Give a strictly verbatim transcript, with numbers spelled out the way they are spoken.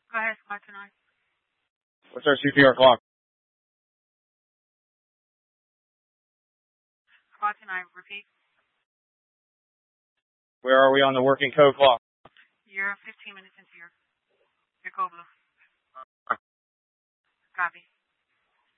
Go ahead, squad two nine. What's our C P R clock? Squad two nine, repeat. Where are we on the working code clock? You're fifteen minutes into your, your code blue. Copy.